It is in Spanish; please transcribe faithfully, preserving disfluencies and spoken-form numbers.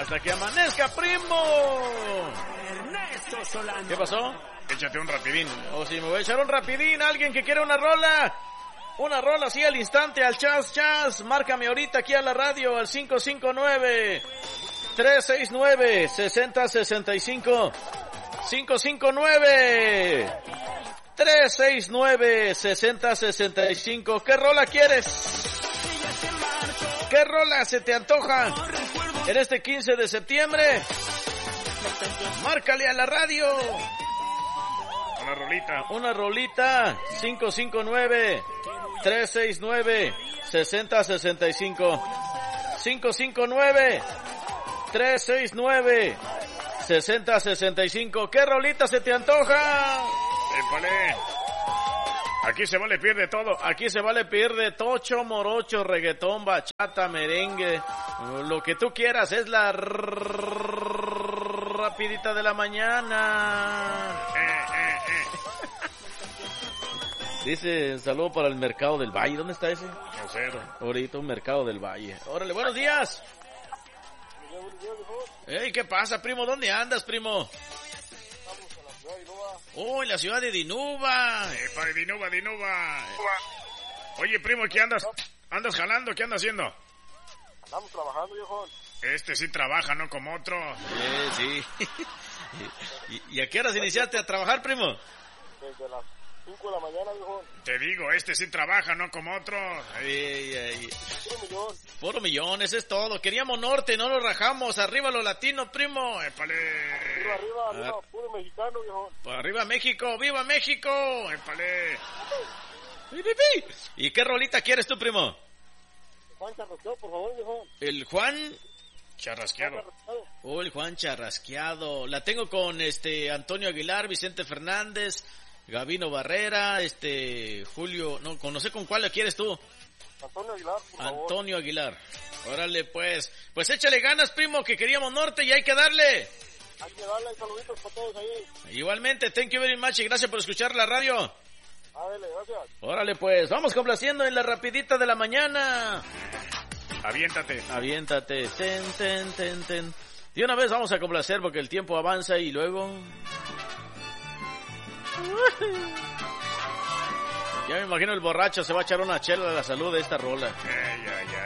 Hasta que amanezca, primo. Ernesto Solano. ¿Qué pasó? Échate un rapidín. O si me voy a echar un rapidín, alguien que quiera una rola. Una rola así al instante, al chas chas. Márcame ahorita aquí a la radio al cinco cinco nueve, tres seis nueve, seis cero seis cinco. cinco cinco nueve, tres seis nueve, seis cero seis cinco. ¿Qué rola quieres? ¿Qué rola se te antoja en este quince de septiembre? Márcale a la radio. Una rolita. Una rolita. cinco cinco nueve, tres seis nueve, seis cero seis cinco. cinco cinco nueve, tres seis nueve, seis cero seis cinco. ¿Qué rolita se te antoja? Épale. Aquí se vale pierde todo. Aquí se vale pierde tocho, morocho, reggaetón, bachata, merengue. Lo que tú quieras, es la rapidita de la mañana. Eh, eh, eh. Dice, saludo para el Mercado del Valle. ¿Dónde está ese? No sé. Ahorita un Mercado del Valle. Órale, buenos días. Ey, ¿qué pasa, primo? ¿Dónde andas, primo? Oh, en la ciudad de Dinuba. Eh, para Dinuba, Dinuba. Oye, primo, ¿qué andas? ¿Andas jalando? ¿Qué andas haciendo? Estamos trabajando, viejo. Este sí trabaja, no como otro. Eh, sí. ¿Y, y a qué horas iniciaste a trabajar, primo? Desde las cinco de la mañana, viejo. Te digo, este sí trabaja, no como otro. Ay, ay. Puro millón. Puro millón, eso es todo. Queríamos norte, no lo rajamos. Arriba los latinos, primo. Épale. Arriba, arriba, arriba. Ah. Puro mexicano, viejo. Arriba México, viva México. Épale. ¿Y qué rolita quieres tú, primo? Juan Charrasqueado, por favor, viejo. El Juan... Charrasqueado. Charrasqueado. Oh, el Juan Charrasqueado. La tengo con este Antonio Aguilar, Vicente Fernández, Gabino Barrera, este Julio, no, no sé con cuál la quieres tú. Antonio Aguilar, por favor. Antonio Aguilar. Órale, pues. Pues échale ganas, primo, que queríamos norte y hay que darle. Hay que darle saluditos para todos ahí. Igualmente, thank you very much y gracias por escuchar la radio. Ah, dale, gracias. Órale, pues, vamos complaciendo en la rapidita de la mañana. Aviéntate. Aviéntate, ten, ten, ten, ten. De una vez vamos a complacer porque el tiempo avanza y luego... Ya me imagino el borracho se va a echar una chela a la salud de esta rola. Ey, ey, ey.